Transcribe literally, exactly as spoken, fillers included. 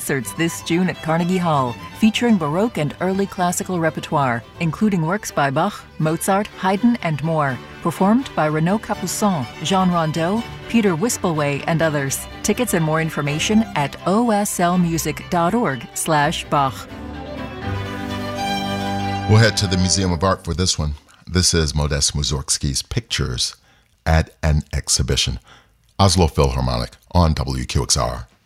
concerts this June at Carnegie Hall, featuring Baroque and early classical repertoire, including works by Bach, Mozart, Haydn, and more. Performed by Renaud Capuçon, Jean Rondeau, Peter Wispelwey, and others. Tickets and more information at o s l music dot org slash Bach. We'll head to the Museum of Art for this one. This is Modest Mussorgsky's Pictures at an Exhibition. Oslo Philharmonic on W Q X R.